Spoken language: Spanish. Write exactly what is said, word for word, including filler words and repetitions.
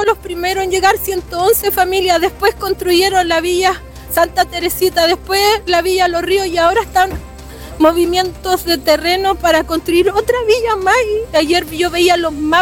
fuimos los primeros en llegar, ciento once familias, después construyeron la villa Santa Teresita, después la villa Los Ríos y ahora están movimientos de terreno para construir otra villa más. Y ayer yo veía los mapas